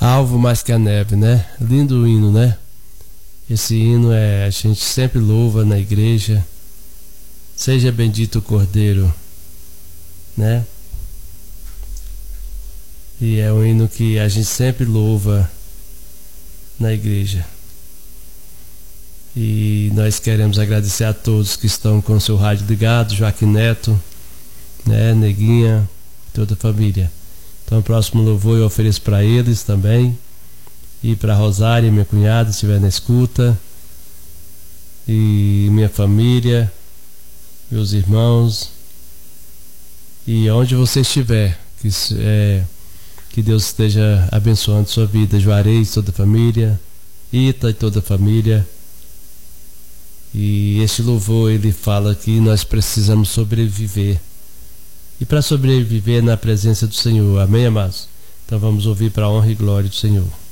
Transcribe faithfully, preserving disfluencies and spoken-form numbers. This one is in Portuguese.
Alvo mais que a neve, né? Lindo hino, né? Esse hino é, a gente sempre louva na igreja. Seja bendito o Cordeiro, né? E é um hino que a gente sempre louva na igreja. E nós queremos agradecer a todos que estão com o seu rádio ligado, Joaquim Neto, né, Neguinha, toda a família. Então o próximo louvor eu ofereço para eles também, e para Rosária, minha cunhada, se estiver na escuta, e minha família, meus irmãos, e onde você estiver, que, é, que Deus esteja abençoando sua vida. Juarez, toda a família, Ita e toda a família. E este louvor, ele fala que nós precisamos sobreviver, e para sobreviver na presença do Senhor. Amém, amados? Então vamos ouvir para a honra e glória do Senhor.